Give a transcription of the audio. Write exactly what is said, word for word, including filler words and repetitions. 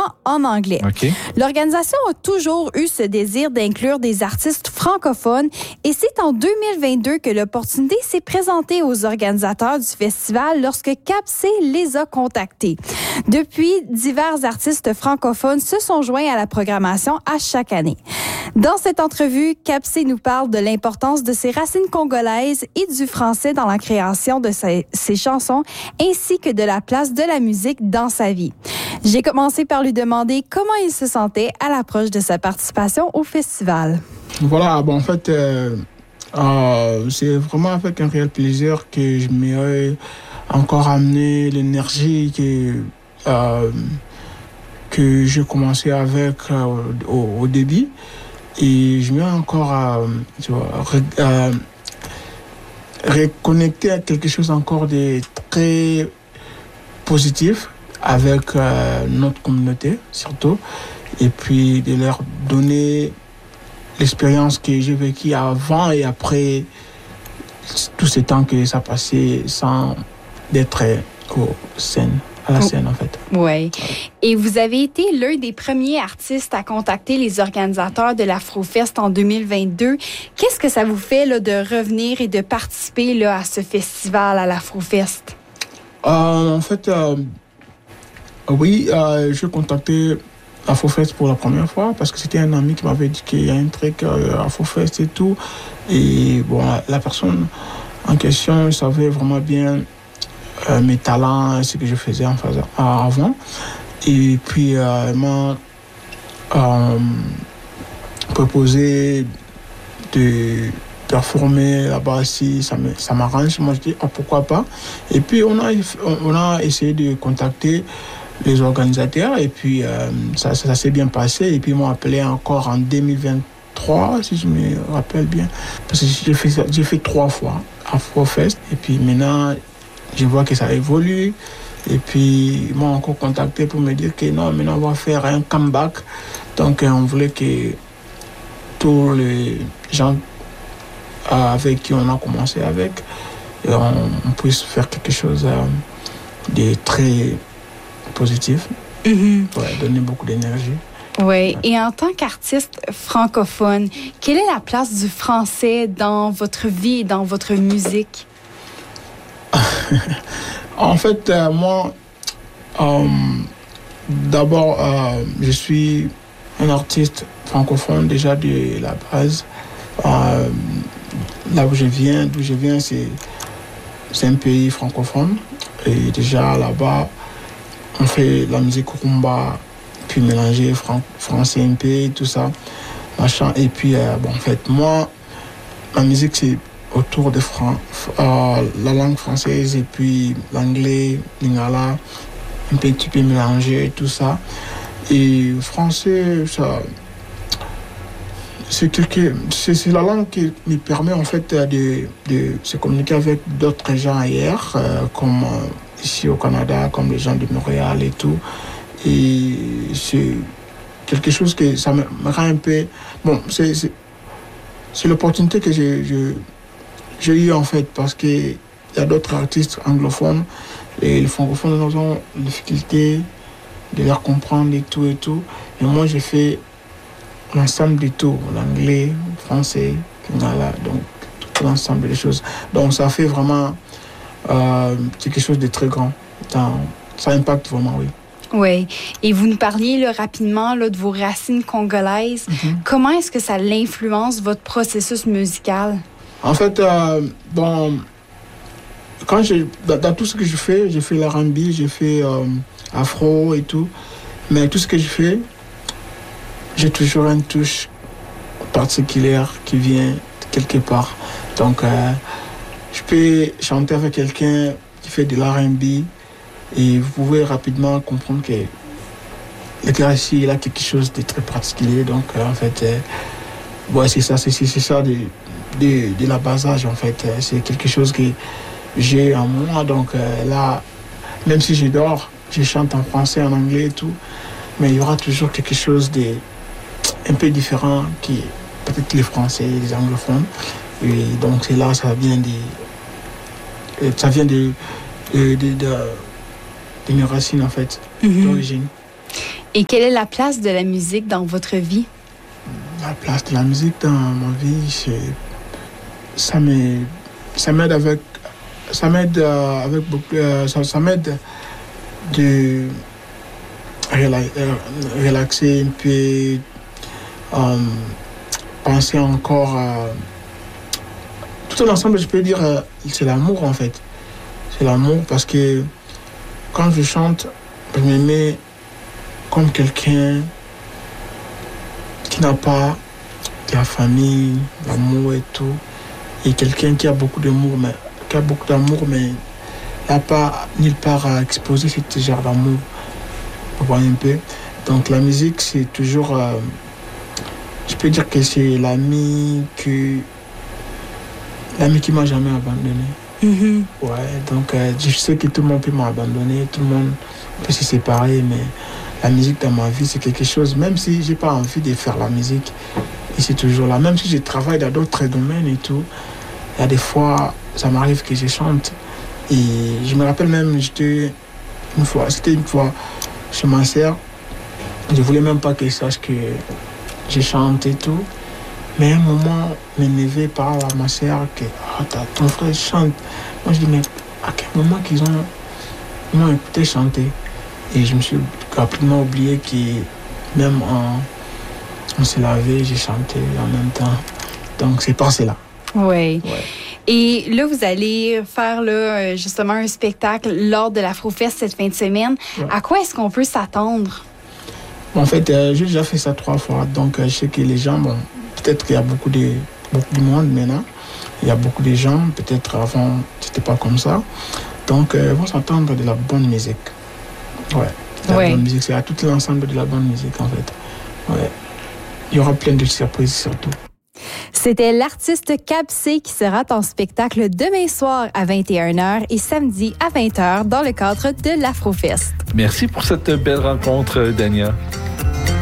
en anglais. Okay. L'organisation a toujours eu ce désir d'inclure des artistes francophones et c'est en deux mille vingt-deux que l'opportunité s'est présentée aux organisateurs du festival lorsque Cap-C les a contactés. Depuis, divers artistes francophones se sont joints à la programmation à chaque année. Dans cette entrevue, Cap-C nous parle de l'importance de ses racines congolaises et du français dans la création de ses, ses chansons, ainsi que de la place de la musique dans sa vie. J'ai commencé par lui demander comment il se sentait à l'approche de sa participation au festival. Voilà, bon, en fait, euh, euh, c'est vraiment avec un réel plaisir que je m'ai encore amené l'énergie que, euh, que j'ai commencé avec euh, au, au début. Et je m'ai encore euh, tu vois, re, euh, reconnecté à quelque chose encore de très positif avec euh, notre communauté surtout, et puis de leur donner l'expérience que j'ai vécue avant et après tout ce temps que ça passait sans d'être aux scènes, à la scène en fait. Oui. Et vous avez été l'un des premiers artistes à contacter les organisateurs de l'Afrofest en deux mille vingt-deux. Qu'est-ce que ça vous fait là, de revenir et de participer là, à ce festival, à l'Afrofest? Euh, en fait, euh, oui, euh, j'ai contacté l'Afrofest pour la première fois parce que c'était un ami qui m'avait dit qu'il y a un truc euh, Afrofest et tout. Et bon, la personne en question savait vraiment bien euh, mes talents, ce que je faisais en faisant, euh, avant. Et puis, euh, elle m'a euh, proposé de performer là-bas si ça, me, ça m'arrange. Moi, je dis, ah, pourquoi pas. Et puis, on a, on a essayé de contacter les organisateurs et puis euh, ça, ça, ça s'est bien passé. Et puis, ils m'ont appelé encore en deux mille vingt-trois, si je me rappelle bien. Parce que j'ai fait, j'ai fait trois fois Afrofest. Et puis, maintenant, je vois que ça évolue. Et puis, ils m'ont encore contacté pour me dire que non, maintenant, on va faire un comeback. Donc, on voulait que tous les gens avec qui on a commencé avec, et on, on puisse faire quelque chose euh, de très positif, Mm-hmm. ouais, donner beaucoup d'énergie. Oui, ouais. Et en tant qu'artiste francophone, quelle est la place du français dans votre vie et dans votre musique? En fait, euh, moi, euh, d'abord, euh, je suis un artiste francophone déjà de la base. Euh, Là où je viens, d'où je viens, c'est, c'est un pays francophone. Et déjà là-bas, on fait la musique rumba, puis mélanger fran- français un peu, tout ça, machin. Et puis, euh, bon, en fait, moi, ma musique, c'est autour de Fran- euh, la langue française et puis l'anglais, lingala, un petit peu mélangé, tout ça. Et français, ça... C'est, quelque, c'est, c'est la langue qui me permet en fait de, de se communiquer avec d'autres gens ailleurs, euh, comme euh, ici au Canada, comme les gens de Montréal et tout. Et c'est quelque chose que ça me, me rend un peu... Bon, c'est, c'est, c'est l'opportunité que j'ai, j'ai, j'ai eue en fait, parce qu'il y a d'autres artistes anglophones et les francophones ont des difficultés de leur comprendre et tout et tout. Et moi, j'ai fait l'ensemble du tout, l'anglais, le français, voilà, donc tout l'ensemble des choses. Donc ça fait vraiment euh, quelque chose de très grand. Ça, ça impacte vraiment, oui. Oui, et vous nous parliez là, rapidement là, de vos racines congolaises. Mm-hmm. Comment est-ce que ça l'influence votre processus musical? En fait, euh, bon, quand je, dans, dans tout ce que je fais, j'ai fait l'R and B, j'ai fait euh, afro et tout, mais tout ce que je fais, j'ai toujours une touche particulière qui vient quelque part. Donc, euh, je peux chanter avec quelqu'un qui fait de l'R and B et vous pouvez rapidement comprendre que le gars ici, il a quelque chose de très particulier. Donc, euh, en fait, euh, ouais, c'est ça, c'est, c'est ça de, de, de la basage, en fait. C'est quelque chose que j'ai en moi. Donc, euh, là, même si je dors, je chante en français, en anglais et tout, mais il y aura toujours quelque chose de un peu différent qui peut-être les Français, les anglophones. Et donc c'est là, ça vient de, ça vient de, de, de, de, de mes racines en fait, mm-hmm. d'origine. Et quelle est la place de la musique dans votre vie? La place de la musique dans ma vie, c'est... ça m'aide, ça m'aide avec, ça m'aide euh, avec beaucoup, euh, ça, ça m'aide de rela, euh, relaxer un peu, euh, penser encore à tout l'ensemble. Je peux dire, euh, c'est l'amour en fait, c'est l'amour parce que quand je chante, je me mets comme quelqu'un qui n'a pas de la famille, l'amour et tout. Et quelqu'un qui a beaucoup d'amour, mais qui a beaucoup d'amour, mais n'a pas nulle part à exposer ce genre d'amour. Vous voyez un peu. Donc la musique, c'est toujours, euh, je peux dire que c'est l'ami que l'ami qui m'a jamais abandonné. Mm-hmm. Ouais. Donc euh, je sais que tout le monde peut m'abandonner, tout le monde peut se séparer, mais la musique dans ma vie, c'est quelque chose. Même si j'ai pas envie de faire la musique. Et c'est toujours là. Même si je travaille dans d'autres domaines et tout, il y a des fois, ça m'arrive que je chante. Et je me rappelle même, j'étais une fois, c'était une fois chez ma sœur. Je voulais même pas qu'elle sache que je chante et tout. Mais à un moment, m'énervé par à ma sœur que oh, ton frère chante. Moi, je dis, mais à quel moment qu'ils ont, ils m'ont écouté chanter? Et je me suis rapidement oublié que même en. On s'est lavé, j'ai chanté en même temps. Donc, c'est passé là. Oui. Ouais. Et là, vous allez faire là, justement un spectacle lors de l'Afrofest cette fin de semaine. Ouais. À quoi est-ce qu'on peut s'attendre? En fait, euh, j'ai déjà fait ça trois fois. Donc, euh, je sais que les gens, bon, peut-être qu'il y a beaucoup de, beaucoup de monde maintenant. Il y a beaucoup de gens. Peut-être avant, c'était pas comme ça. Donc, euh, ils vont s'attendre de la bonne musique. Ouais. De la ouais. bonne musique. C'est à tout l'ensemble de la bonne musique, en fait. Ouais. Il y aura plein de surprises surtout. C'était l'artiste Cap-C qui sera en spectacle demain soir à vingt et une heures et samedi à vingt heures dans le cadre de l'Afrofest. Merci pour cette belle rencontre, Dania.